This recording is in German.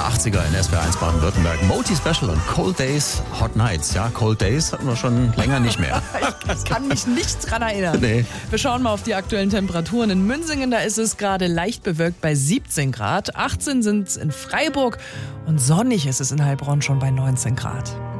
aller 80er in SWR1 Baden-Württemberg. Moti Special und Cold Days, Hot Nights. Ja, Cold Days hatten wir schon länger nicht mehr. Ich kann mich nicht dran erinnern. Nee. Wir schauen mal auf die aktuellen Temperaturen. In Münsingen, da ist es gerade leicht bewölkt bei 17 Grad. 18 sind es in Freiburg und sonnig ist es in Heilbronn schon bei 19 Grad.